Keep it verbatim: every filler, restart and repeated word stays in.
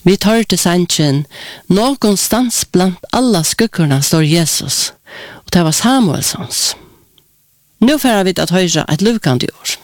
Vi tar til sanchen, någonstans bland alla skugkorna står Jesus, og det var Samuelsons. Nu får vi att höra ett lukande ord.